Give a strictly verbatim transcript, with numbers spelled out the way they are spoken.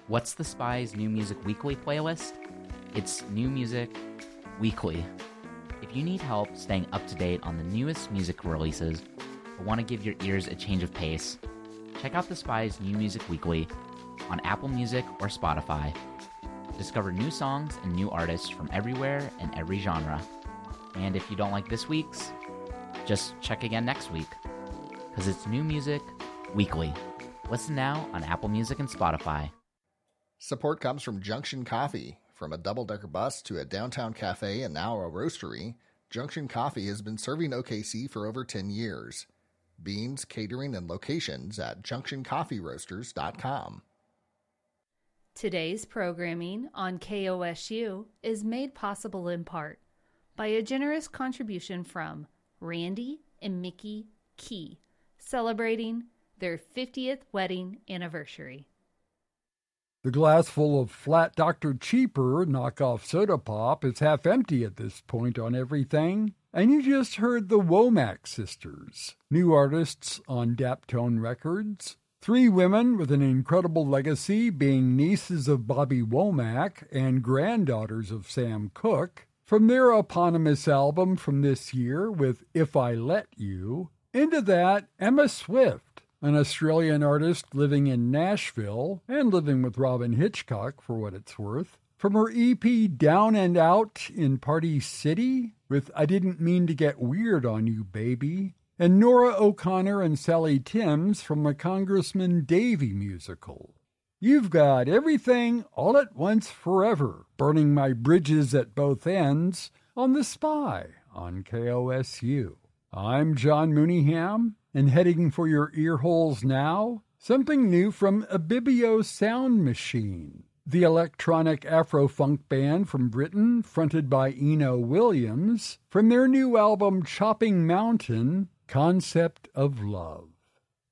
What's the Spy's New Music Weekly playlist? It's New Music Weekly. If you need help staying up to date on the newest music releases or want to give your ears a change of pace, check out the Spy's New Music Weekly on Apple Music or Spotify. Discover new songs and new artists from everywhere and every genre. And if you don't like this week's, just check again next week, because it's New Music Weekly. Listen now on Apple Music and Spotify. Support comes from Junction Coffee. From a double-decker bus to a downtown cafe and now a roastery, Junction Coffee has been serving O K C for over ten years. Beans, catering, and locations at junction coffee roasters dot com. Today's programming on K O S U is made possible in part by a generous contribution from Randy and Mickey Key, celebrating their fiftieth wedding anniversary. The glass full of flat Doctor Cheaper knockoff soda pop is half empty at this point on everything. And you just heard the Womack sisters, new artists on Daptone Records. Three women with an incredible legacy, being nieces of Bobby Womack and granddaughters of Sam Cooke, from their eponymous album from this year with If I Let You. Into that, Emma Swift, an Australian artist living in Nashville and living with Robin Hitchcock for what it's worth, from her E P Down and Out in Party City with I Didn't Mean to Get Weird on You, Baby, and Nora O'Connor and Sally Timms from the Congressman Davy musical. You've got everything all at once forever, burning my bridges at both ends on The Spy on K O S U. I'm John Mooneyham, and heading for your ear holes now, something new from Abibio Sound Machine, the electronic Afro-funk band from Britain, fronted by Eno Williams, from their new album Chopping Mountain, Concept of Love.